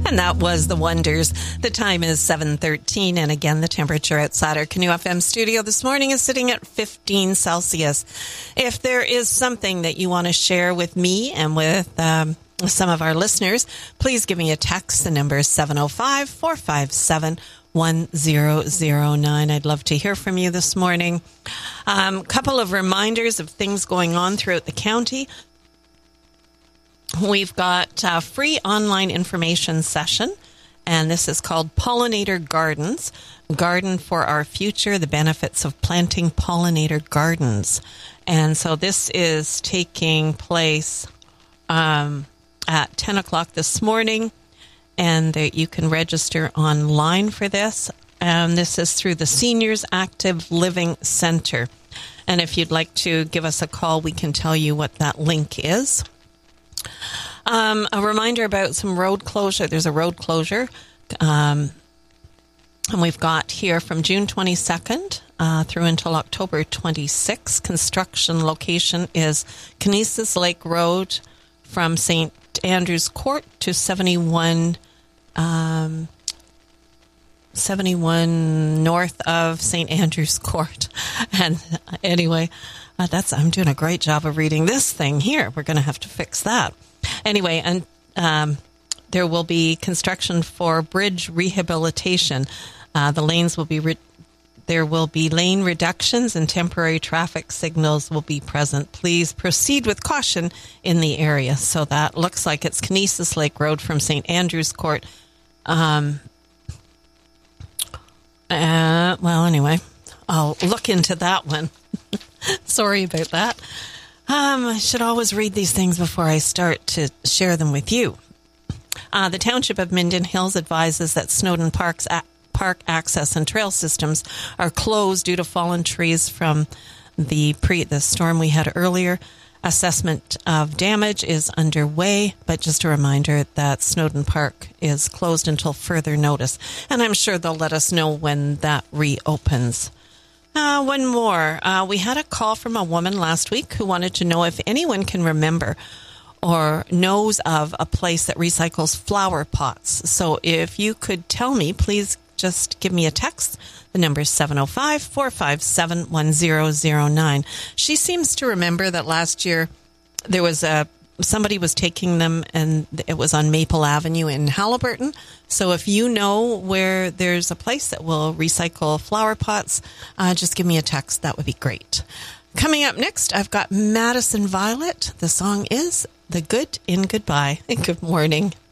And that was The Wonders. The time is 7:13, and again, the temperature outside our Canoe FM studio this morning is sitting at 15 Celsius. If there is something that you want to share with me and with some of our listeners, please give me a text. The number is 705-457-1009. I'd love to hear from you this morning. Couple of reminders of things going on throughout the county. We've got a free online information session, and this is called Pollinator Gardens, Garden for Our Future, the benefits of planting pollinator gardens. And so this is taking place at 10 o'clock this morning, and you can register online for this. And this is through the Seniors Active Living Center. And if you'd like to give us a call, we can tell you what that link is. A reminder about some road closure. There's a road closure, and we've got here from June 22nd through until October 26th. Construction location is Canisius Lake Road from St. Andrew's Court to 71 north of St. Andrew's Court. And anyway, I'm doing a great job of reading this thing here. We're going to have to fix that. Anyway, and there will be construction for bridge rehabilitation. The lanes will be there will be lane reductions and temporary traffic signals will be present. Please proceed with caution in the area. So that looks like it's Canisius Lake Road from St. Andrew's Court. Well, anyway, I'll look into that one. Sorry about that. I should always read these things before I start to share them with you. The Township of Minden Hills advises that Snowden Park access and trail systems are closed due to fallen trees from the storm we had earlier. Assessment of damage is underway, but just a reminder that Snowden Park is closed until further notice. And I'm sure they'll let us know when that reopens. One more. We had a call from a woman last week who wanted to know if anyone can remember or knows of a place that recycles flower pots. So if you could tell me, please just give me a text. The number is 705-457-1009. She seems to remember that last year there was somebody was taking them, and it was on Maple Avenue in Haliburton. So if you know where there's a place that will recycle flower pots, just give me a text. That would be great. Coming up next, I've got Madison Violet. The song is The Good in Goodbye. Good morning.